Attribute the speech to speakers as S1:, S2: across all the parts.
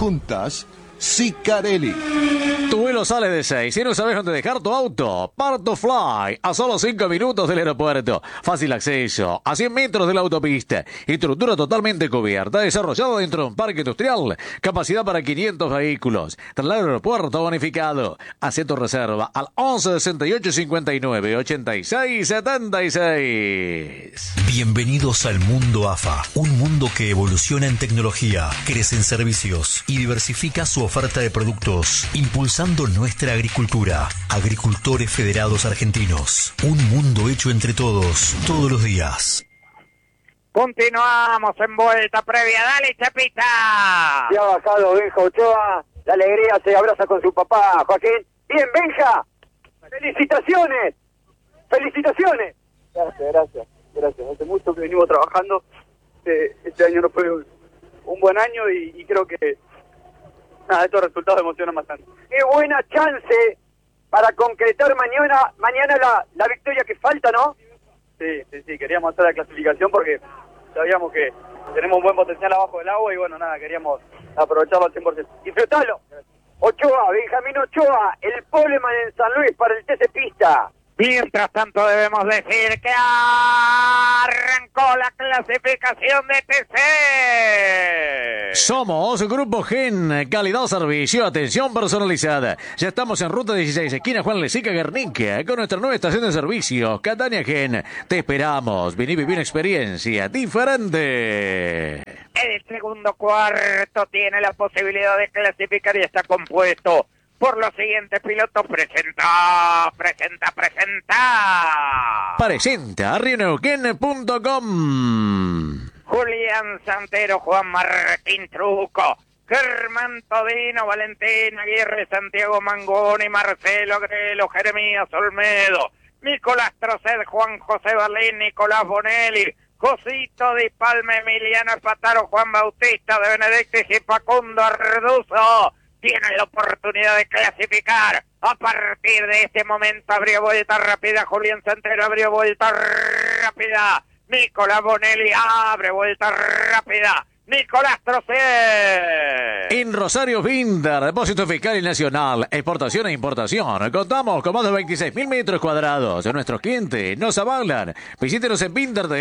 S1: Juntas, Sicarelli.
S2: Tu vuelo sale de 6 y no sabes dónde dejar tu auto. Part2Fly, a solo 5 minutos del aeropuerto. Fácil acceso, a 100 metros de la autopista. Estructura totalmente cubierta, desarrollado dentro de un parque industrial. Capacidad para 500 vehículos. Traslado al aeropuerto bonificado. Haz tu reserva al 11 68 59 86 76.
S3: Bienvenidos al mundo AFA, un mundo que evoluciona en tecnología, crece en servicios y diversifica su oferta de productos, impulsando nuestra agricultura. Agricultores Federados Argentinos, un mundo hecho entre todos, todos los días.
S4: Continuamos en vuelta previa, dale Chapita.
S5: Ya ha bajado Benja Ochoa, la alegría se abraza con su papá, Joaquín. Bien, Benja, felicitaciones, felicitaciones. Gracias. Hace mucho que venimos trabajando. Este año no fue un buen año y creo que estos resultados emocionan bastante. Qué buena chance para concretar mañana la victoria que falta, ¿no? Sí, queríamos hacer la clasificación porque sabíamos que tenemos un buen potencial abajo del agua y bueno, queríamos aprovecharlo al 100%. Disfrutalo. Ochoa, Benjamín Ochoa, el poleman en San Luis para el TC Pista.
S4: Mientras tanto debemos decir que arrancó la clasificación de TC.
S2: Somos Grupo Gen, calidad, servicio, atención personalizada. Ya estamos en ruta 16, esquina Juan Lezica, Guernica, con nuestra nueva estación de servicio, Catania Gen. Te esperamos, vení a vivir una experiencia diferente.
S4: El segundo cuarto tiene la posibilidad de clasificar y está compuesto por los siguientes pilotos. Presenta.
S2: Presenta rioneuquén.com.
S4: Julián Santero, Juan Martín Truco, Germán Todino, Valentín Aguirre, Santiago Mangoni, Marcelo Grelo, Jeremías Olmedo, Nicolás Troced, Juan José Berlín, Nicolás Bonelli, Josito Di Palma, Emiliano Espataro, Juan Bautista de Benedictis y Facundo Arduzo tienen la oportunidad de clasificar. A partir de este momento abrió vuelta rápida Julián Santero, abrió vuelta rápida Nicolás Bonelli, abre vuelta rápida Nicolás Troced.
S2: En Rosario Binder, depósito fiscal y nacional, exportación e importación. Contamos con más de 26.000 metros cuadrados. Nuestros clientes nos avalan. Visítenos en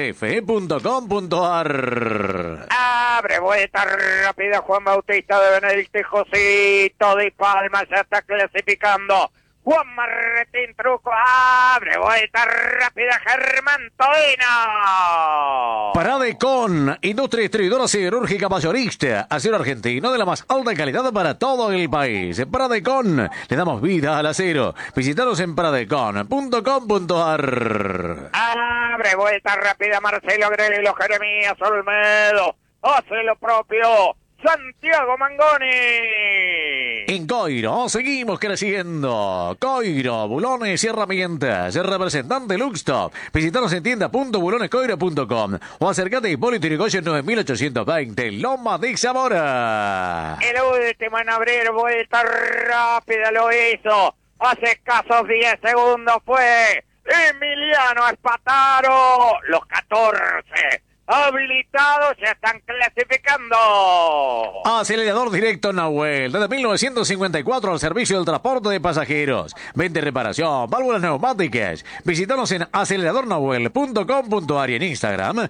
S2: binderdf.com.ar.
S4: Abre vuelta rápida Juan Bautista de Benedicto y Josito Di Palma ya está clasificando. Juan Martín Truco, abre vuelta rápida Germán Todino.
S2: Paradecon, industria distribuidora siderúrgica mayorista, acero argentino de la más alta calidad para todo el país. Paradecon, le damos vida al acero. Visítanos en paradecon.com.ar.
S4: Abre vuelta rápida Marcelo Grelo, Jeremías Olmedo, hace lo propio Santiago Mangoni.
S2: En Coiro seguimos creciendo. Coiro, bulones y herramientas. Representante Luxtop. Visítanos en tienda.bulonescoiro.com o acércate a Hipólito Yrigoyen 9820, Loma de Zamora.
S4: El último en abrir vuelta rápida lo hizo. Hace escasos 10 segundos fue Emiliano Espataro. Los 14 habilitados ya están clasificando.
S2: Acelerador directo Nahuel, desde 1954 al servicio del transporte de pasajeros. Venta y reparación, válvulas neumáticas. Visítanos en aceleradornahuel.com.ar y en Instagram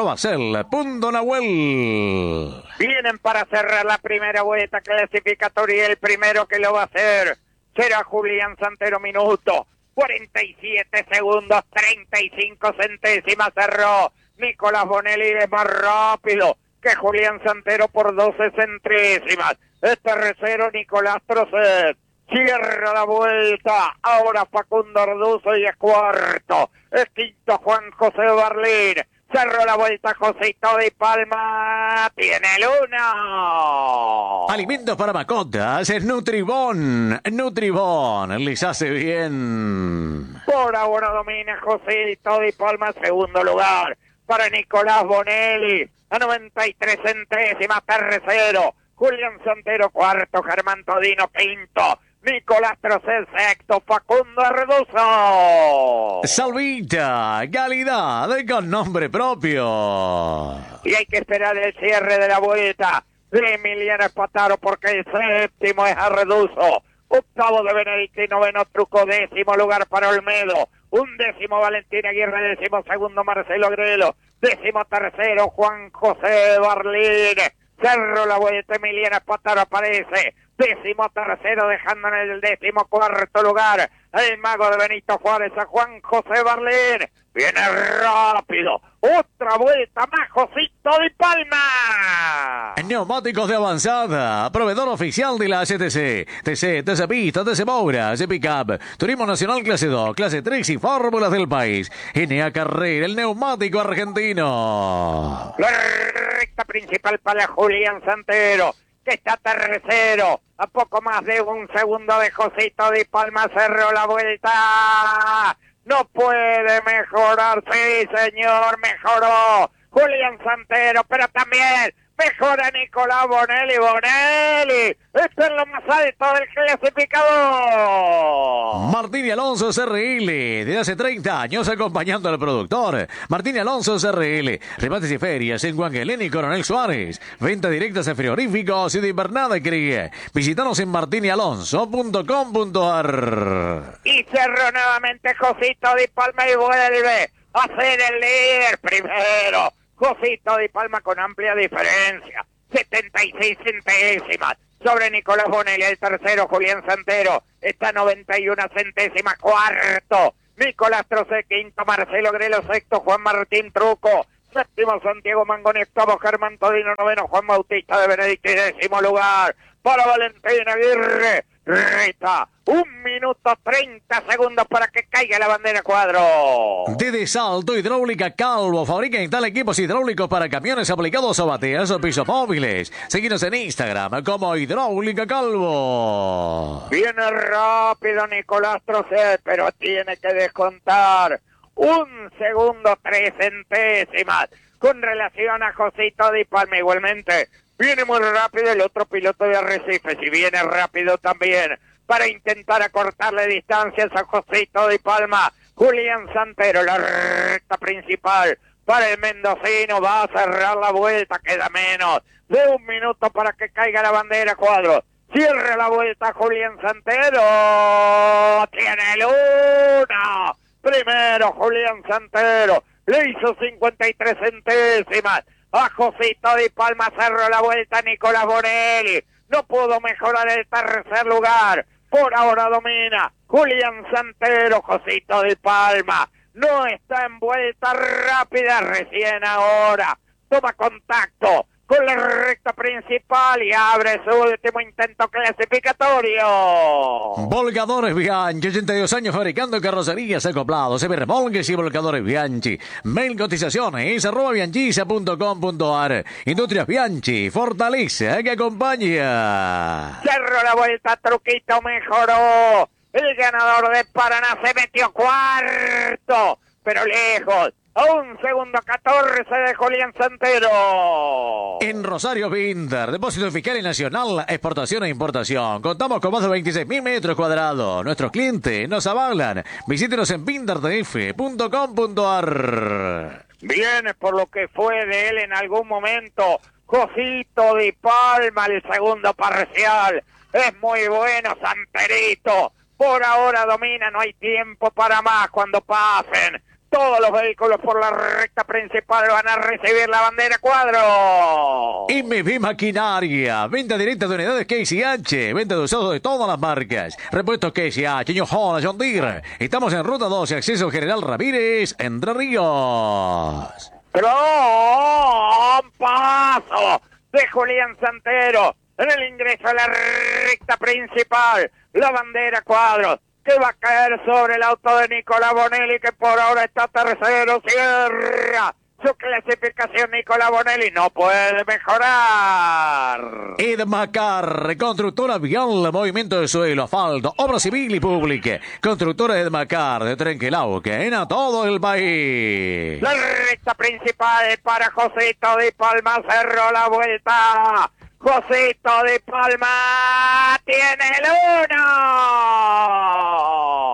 S2: @cel.nahuel.
S4: Vienen para cerrar la primera vuelta clasificatoria y el primero que lo va a hacer será Julián Santero. Minuto 47 segundos 35 centésimas cerró. Nicolás Bonelli es más rápido que Julián Santero por 12 centésimas. Es tercero Nicolás Troced. Cierra la vuelta. Ahora Facundo Arduzo y es cuarto. Es quinto Juan José Berlín. Cerró la vuelta Josito Di Palma. Tiene el 1.
S2: Alimentos para mascotas es Nutribón. Nutribón les hace bien.
S4: Por ahora domina Josito Di Palma, segundo lugar para Nicolás Bonelli, a 93 centésimas, tercero, Julián Santero, cuarto, Germán Todino, quinto, Nicolás Troced, sexto, Facundo Arduzo.
S2: Salvita, calidad con nombre propio.
S4: Y hay que esperar el cierre de la vuelta. de Emiliano Espataro, porque el séptimo es Arreduzo. Octavo de Benedictino, noveno Truco, décimo lugar para Olmedo. Undécimo Valentín Aguirre, décimo segundo Marcelo Grelo, décimo tercero Juan José Barlín. Cerro la vuelta, Emiliano Espataro aparece. Décimo tercero, dejando en el décimo cuarto lugar el mago de Benito Juárez, a Juan José Barlín. Viene rápido. Otra vuelta más, Josito Di Palma.
S2: Neumáticos de avanzada, proveedor oficial de la HTC, TC Pista, TC Moura, TC Pickup, Turismo Nacional Clase 2, Clase 3 y fórmulas del país. NA Carrera, el neumático argentino.
S4: La recta principal para Julián Santero, que está tercero, a poco más de un segundo de Josito Di Palma. Cerró la vuelta. No puede mejorar, sí señor, mejoró Julián Santero, pero también mejora Nicolás Bonelli. Bonelli está en lo más alto del clasificador.
S2: Martín y Alonso CRL, desde hace 30 años acompañando al productor. Martín y Alonso CRL, remates y ferias en Juan Gelén y Coronel Suárez. Venta directas en frigoríficos y de invernada cría. Visítanos en martinialonso.com.ar.
S4: Y cerró nuevamente Josito Di Palma y vuelve a ser el líder primero. Josito Di Palma con amplia diferencia, 76 centésimas sobre Nicolás Bonelli. El tercero, Julián Santero, está 91 centésimas. Cuarto, Nicolás Trocé. Quinto, Marcelo Grelo. Sexto, Juan Martín Truco. Séptimo, Santiago Mangoni. Octavo, Germán Todino. Noveno, Juan Bautista de Benedicto. Y décimo lugar para Valentín Aguirre. Reta, 1 minuto 30 segundos para que caiga la bandera cuadro.
S2: Desde Salto Hidráulica Calvo, fabrica y tal equipos hidráulicos para camiones aplicados a bateas o pisos móviles. Seguinos en Instagram como Hidráulica Calvo.
S4: Viene rápido Nicolás Trocet, pero tiene que descontar 1 segundo 3 centésimas con relación a Josito Di Palma. Igualmente viene muy rápido el otro piloto de Arrecife, si viene rápido también para intentar acortarle distancias a Josito Di Palma. Julián Santero, la recta principal para el mendocino, va a cerrar la vuelta, queda menos de 1 minuto para que caiga la bandera cuadro. Cierra la vuelta Julián Santero, tiene el 1. Primero Julián Santero, le hizo 53 centésimas a Josito Di Palma. Cerró la vuelta Nicolás Bonelli, no pudo mejorar el tercer lugar. Por ahora domina Julián Santero. Josito Di Palma no está en vuelta rápida, recién ahora toma contacto con la recta principal y abre su último intento clasificatorio.
S2: Volcadores Bianchi, 82 años fabricando carrocerías, acoplados, remolques y volcadores Bianchi. Mail cotizaciones @bianchisa.com.ar. Industrias Bianchi, fortaleza que acompaña.
S4: Cerró la vuelta, Truquito mejoró. El ganador de Paraná se metió cuarto, pero lejos. A 1 segundo 14 de Julián Santero.
S2: En Rosario Pinter, depósito fiscal y nacional, exportación e importación. Contamos con más de 26.000 metros cuadrados. Nuestros clientes nos avalan. Visítenos en pinterdf.com.ar.
S4: Viene por lo que fue de él en algún momento Josito Di Palma, el segundo parcial. Es muy bueno Santerito. Por ahora domina, no hay tiempo para más. Cuando pasen todos los vehículos por la recta principal van a recibir la bandera cuadro.
S2: MB Maquinaria, venta directa de unidades KCH, venta de usados de todas las marcas. Repuestos KCH, New Holland, John Deere. Estamos en Ruta 12, acceso General Ramírez, Entre Ríos.
S4: Gran paso de Julián Santero en el ingreso a la recta principal. La bandera cuadro que va a caer sobre el auto de Nicolás Bonelli, que por ahora está tercero. Cierra su clasificación Nicolás Bonelli, no puede mejorar.
S2: Edmacar, constructora vial, movimiento de suelo, asfalto, obra civil y pública. Constructora Edmacar de Trenquelauque, en a todo el país.
S4: La recta principal para Josito Di Palma, cerró la vuelta. Josito Di Palma tiene el 1.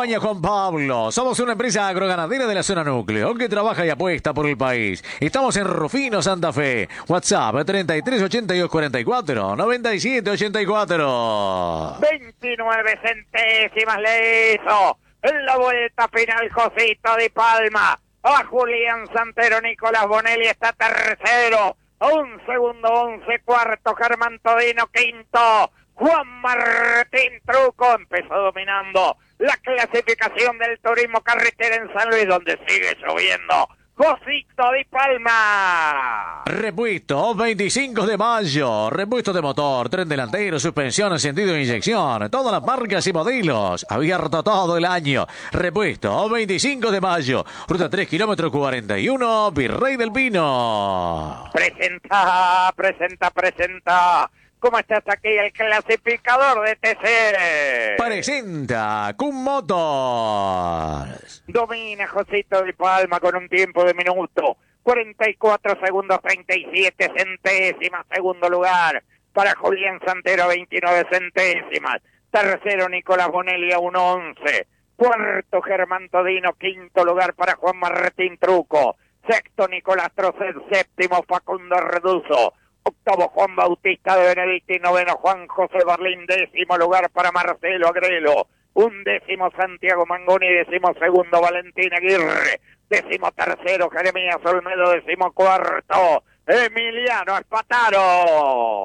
S2: Cabaña Juan Pablo. Somos una empresa agroganadera de la zona núcleo que trabaja y apuesta por el país. Estamos en Rufino, Santa Fe. WhatsApp 33 82 44 97 84.
S4: 29 centésimas le hizo en la vuelta final Josito Di Palma. A Julián Santero, Nicolás Bonelli está tercero. A un segundo, 11 cuarto, Germán Todino quinto. Juan Martín Truco empezó dominando la clasificación del turismo carretera en San Luis, donde sigue lloviendo. Josito Di Palma.
S2: Repuesto 25 de mayo. Repuesto de motor, tren delantero, suspensión, sentido de inyección. Todas las marcas y modelos. Abierto todo el año. Repuesto 25 de mayo. Ruta 3, kilómetro 41, Virrey del Pino.
S4: Presenta. ¿Cómo estás aquí? El clasificador de TC.
S2: Presenta Kun Motors.
S4: Domina Josito Di Palma con un tiempo de minuto. 44 segundos 37 centésimas. Segundo lugar para Julián Santero, 29 centésimas. Tercero Nicolás Bonelli a 1.11. Cuarto Germán Todino. Quinto lugar para Juan Martín Truco. Sexto Nicolás Trocet. Séptimo Facundo Reduzo. Octavo Juan Bautista de Benedicti, noveno Juan José Barlín, décimo lugar para Marcelo Agrelo, undécimo Santiago Mangoni, décimo segundo Valentín Aguirre, décimo tercero Jeremías Olmedo, décimo cuarto Emiliano Espataro.